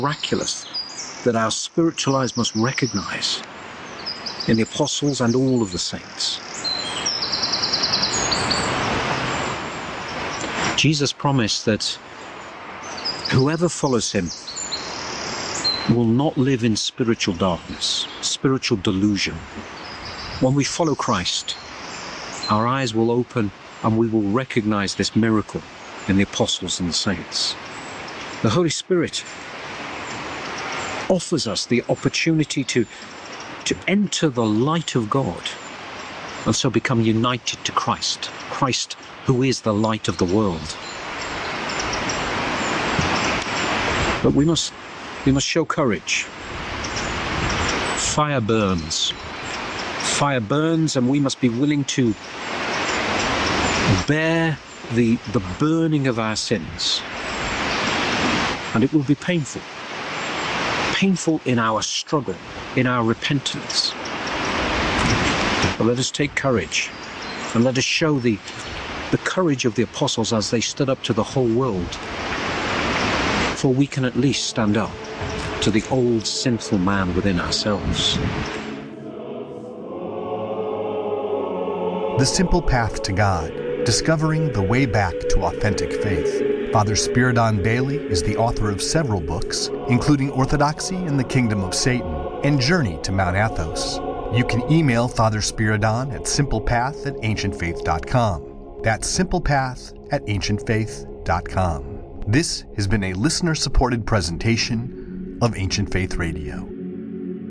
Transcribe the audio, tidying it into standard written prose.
miraculous that our spiritual eyes must recognize in the apostles and all of the saints. Jesus promised that whoever follows him will not live in spiritual darkness, spiritual delusion. When we follow Christ, our eyes will open and we will recognize this miracle in the apostles and the saints. The Holy Spirit offers us the opportunity to enter the light of God and so become united to Christ, Christ who is the light of the world. But we must show courage. Fire burns. Fire burns, and we must be willing to bear the burning of our sins. And it will be painful. Painful in our struggle, in our repentance. But let us take courage, and let us show the courage of the apostles as they stood up to the whole world. For we can at least stand up to the old sinful man within ourselves. The Simple Path to God, Discovering the Way Back to Authentic Faith. Father Spiridon Bailey is the author of several books, including Orthodoxy in the Kingdom of Satan and Journey to Mount Athos. You can email Father Spiridon at simplepath@ancientfaith.com. That's simplepath@ancientfaith.com. This has been a listener-supported presentation of Ancient Faith Radio.